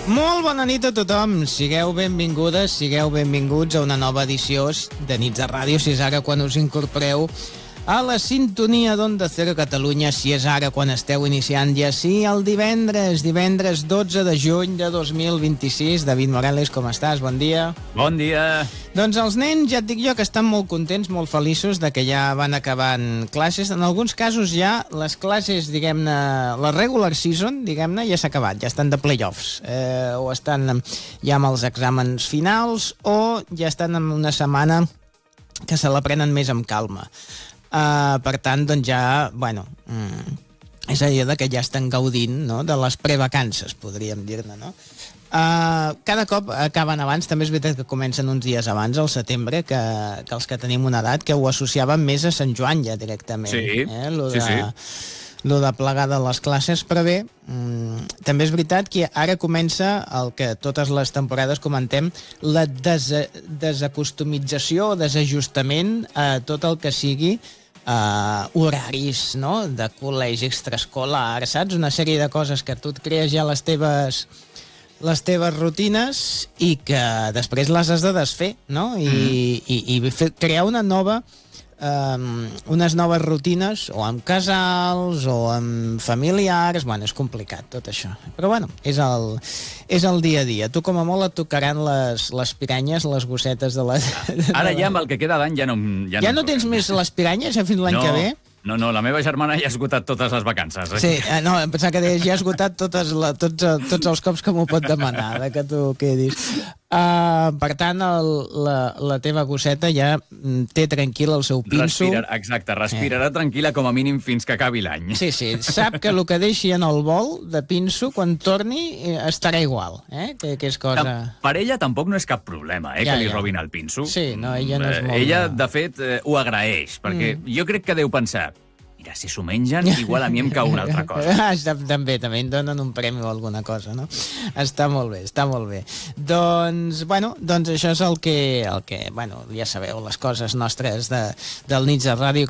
Molt bona nit a tothom, sigueu benvingudes, sigueu benvinguts a una nova edició de Nits de Ràdio, si és ara quan us incorporeu a la sintonia d'Onda Cero Catalunya, si és ara quan esteu iniciant ja sí, el divendres 12 de juny de 2026. David Morales, com estàs? Bon dia. Bon dia. Doncs els nens, ja et dic jo, que estan molt contents, molt feliços de que ja van acabant classes. En alguns casos ja les classes, diguem-ne, la regular season, diguem-ne, ja s'ha acabat, ja estan de playoffs, o estan ja amb els exàmens finals, o ja estan en una setmana que se la prenen més amb calma. Per tant, doncs ja, bueno, és allò de que ja estan gaudint, no?, de les prevacances, podríem dir-ne, no? Cada cop acaben abans, també és veritat que comencen uns dies abans, al setembre, que els que tenim una edat, que ho associàvem més a Sant Joan ja directament. Sí, Lo de plegar de les classes, però bé, també és veritat que ara comença el que totes les temporades comentem, la desacostumització o desajustament a tot el que sigui horaris, no?, de col·legi extraescolar, saps? Una sèrie de coses que tu et crees ja les teves rutines i que després les has de desfer, no? I crear unes noves rutines, o amb casals, o amb familiars. Bueno, és complicat tot això. Però bueno, és el dia a dia. Tu com a molt et tocaran les piranyes, les gossetes de la... Ara ja amb el que queda d'any ja no... Ja no tens més les piranyes fins l'any que ve? No, la meva germana ja ha esgotat totes les vacances. Sí, no, em pensava que deies, ja ha esgotat tots els cops que m'ho pot demanar, de que tu quedis. Per tant, la teva gosseta ja té tranquil el seu pinso. Respirarà tranquil·la com a mínim fins que acabi l'any. Sí, sap que el que deixi en el bol de pinso, quan torni, estarà igual, que és cosa... Per ella tampoc no és cap problema, que li robin el pinso. Sí, no, ella no és molt... Ella, de fet, ho agraeix, perquè jo crec que deu pensar... Mira, si s'ho mengen, igual a mi em cau una altra cosa. També em donen un premi o alguna cosa, no? Està molt bé. Doncs això és el que bueno, ja sabeu, les coses nostres del Nits de Ràdio,